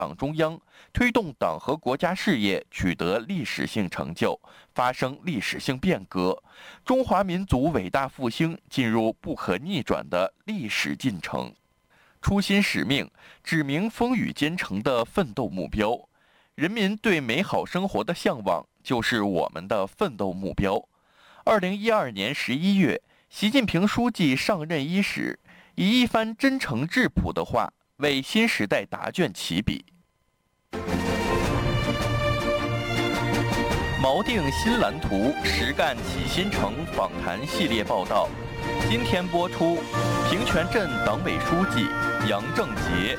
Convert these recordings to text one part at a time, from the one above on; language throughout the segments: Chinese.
党中央，推动党和国家事业取得历史性成就，发生历史性变革，中华民族伟大复兴进入不可逆转的历史进程。初心使命，指明风雨兼程的奋斗目标。人民对美好生活的向往，就是我们的奋斗目标。2012年11月，习近平书记上任伊始，以一番真诚质朴的话，为新时代答卷起笔。锚定新蓝图，实干启新城访谈系列报道，今天播出平泉镇党委书记杨正杰。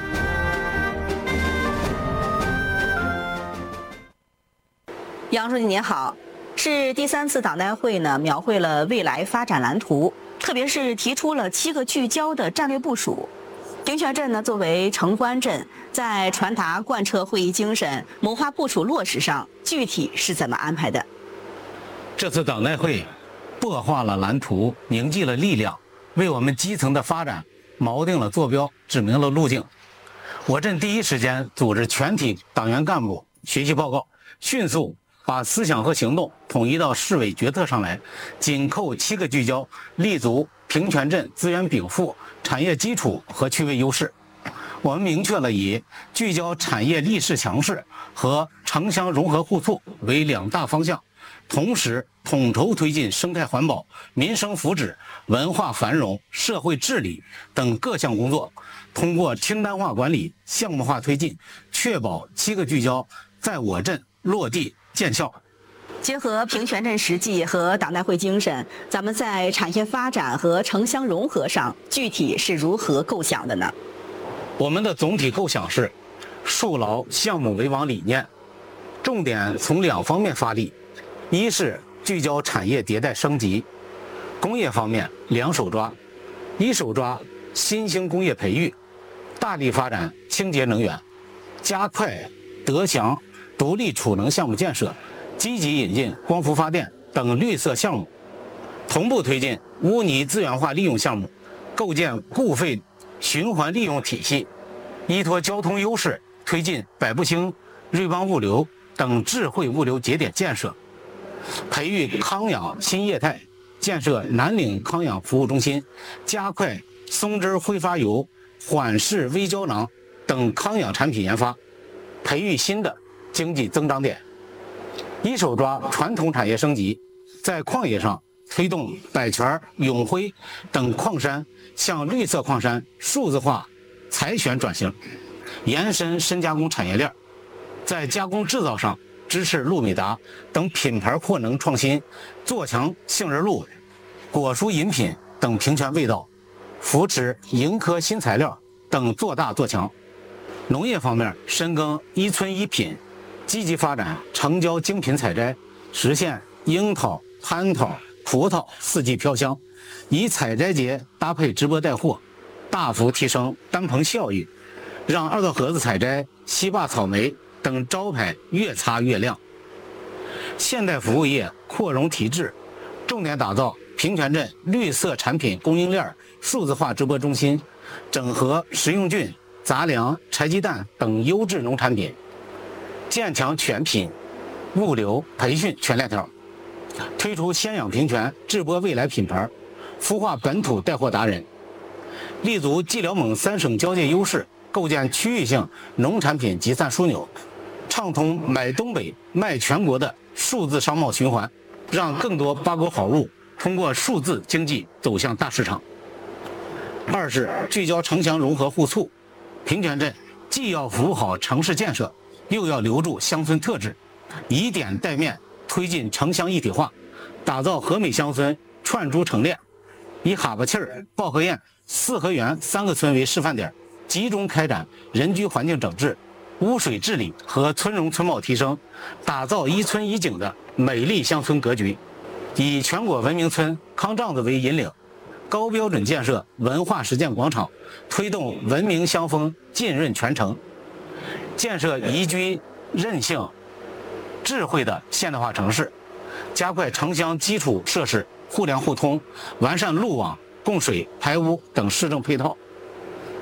杨书记您好，是第3次党代会呢，描绘了未来发展蓝图，特别是提出了7个聚焦的战略部署。平泉镇呢，作为城关镇，在传达贯彻会议精神、谋划部署落实上，具体是怎么安排的？ 这次党代会擘画了蓝图，凝聚了力量，为我们基层的发展锚定了坐标，指明了路径。我镇第一时间组织全体党员干部学习报告，迅速把思想和行动统一到市委决策上来，紧扣7个聚焦，立足平泉镇资源禀赋、产业基础和区位优势。我们明确了以聚焦产业力势强势和城乡融合互促为2大方向，同时统筹推进生态环保、民生福祉、文化繁荣、社会治理等各项工作，通过清单化管理、项目化推进，确保7个聚焦在我镇落地见效。 结合平泉镇实际和党代会精神，咱们在产业发展和城乡融合上具体是如何构想的呢？ 我们的总体构想是树牢项目为王理念，重点从2方面发力。一是聚焦产业迭代升级，工业方面2手抓，一手抓新兴工业培育，大力发展清洁能源，加快德祥独立储能项目建设，积极引进光伏发电等绿色项目，同步推进污泥资源化利用项目，构建固废循环利用体系，依托交通优势推进百步星、瑞邦物流等智慧物流节点建设，培育康养新业态，建设南岭康养服务中心，加快松枝挥发油、缓释微胶囊等康养产品研发，培育新的经济增长点。一手抓传统产业升级，在矿业上推动百泉、永辉等矿山向绿色矿山数字化采选转型，延伸深加工产业链。在加工制造上支持路美达等品牌扩能创新，做强杏仁露、果蔬饮品等平泉味道，扶持盈科新材料等做大做强。农业方面深耕1村1品，积极发展城郊精品采摘，实现樱桃、蟠桃、葡萄4季飘香，以采摘节搭配直播带货，大幅提升单棚效益，让2道河子采摘、西坝草莓等招牌越擦越亮。现代服务业扩容提质，重点打造平泉镇绿色产品供应链数字化直播中心，整合食用菌、杂粮、柴鸡蛋等优质农产品，建强全品物流培训全链条，推出先养平泉智播未来品牌，孵化本土带货达人，立足冀辽蒙3省交界优势，构建区域性农产品集散枢纽，畅通买东北卖全国的数字商贸循环，让更多八国好物通过数字经济走向大市场。2是聚焦城乡融合互促，平泉镇既要服务好城市建设，又要留住乡村特质，以点带面推进城乡一体化，打造和美乡村串珠成链，以哈巴气儿、抱河堰、四合园3个村为示范点，集中开展人居环境整治、污水治理和村容村貌提升，打造1村1景的美丽乡村格局，以全国文明村康帐子为引领，高标准建设文化实践广场，推动文明乡风浸润全城，建设宜居韧性智慧的现代化城市，加快城乡基础设施互联互通，完善路网、供水、排污等市政配套，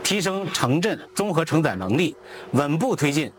提升城镇综合承载能力，稳步推进